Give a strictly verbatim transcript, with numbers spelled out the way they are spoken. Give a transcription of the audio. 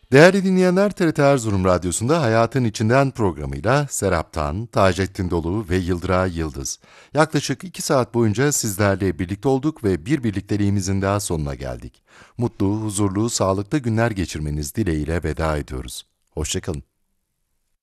Değerli dinleyenler, T R T Erzurum Radyosu'nda Hayatın İçinden programıyla Serap Tan, Taceddin Dolu ve Yıldıray Yıldız. Yaklaşık iki saat boyunca sizlerle birlikte olduk ve bir birlikteliğimizin daha sonuna geldik. Mutlu, huzurlu, sağlıklı günler geçirmeniz dileğiyle veda ediyoruz. Hoşçakalın.